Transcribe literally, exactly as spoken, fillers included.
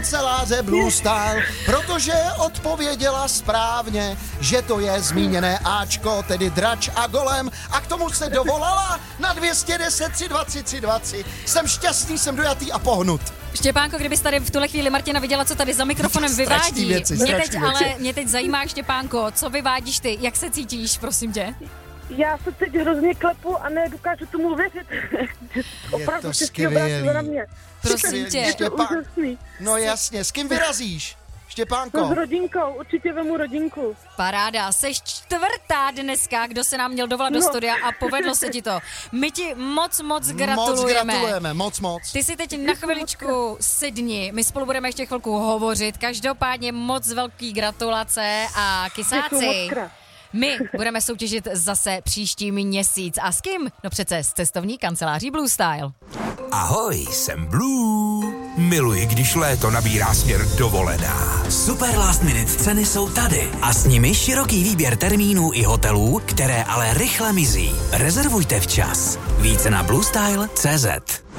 kanceláře Blue Style, protože odpověděla správně, že to je zmíněné Ačko, tedy drač a golem, a k tomu se dovolala na dvě stě deset tři dvacet tři dvacet. Jsem šťastný, jsem dojatý a pohnut. Štěpánko, kdybys tady v tuhle chvíli Martina viděla, co tady za mikrofonem vyvádí. Věci, mě teď, věci. ale mě teď zajímá, Štěpánko, co vyvádíš ty, jak se cítíš, prosím tě? Já se teď hrozně klepu a nedokážu tomu věřit. Opravdu to český obrázky skvělý. na mě. Prosím tě. Je to Štěpán... úžasný. No jasně, s kým vyrazíš, Štěpánko? No s rodinkou, určitě vemu rodinku. Paráda, seš čtvrtá dneska, kdo se nám měl dovolat do No. studia a povedlo se ti to. My ti moc, moc gratulujeme. Moc gratulujeme, moc, moc. Ty si teď na chviličku sedni, my spolu budeme ještě chvilku hovořit, každopádně moc velký gratulace a Děkuju kysáci. moc krát. My budeme soutěžit zase příští měsíc. A s kým? No přece s cestovní kanceláří Blue Style. Ahoj, jsem Blue. Miluji, když léto nabírá směr dovolená. Super last minute ceny jsou tady a s nimi široký výběr termínů i hotelů, které ale rychle mizí. Rezervujte včas. Více na bluestyle tečka cé zet.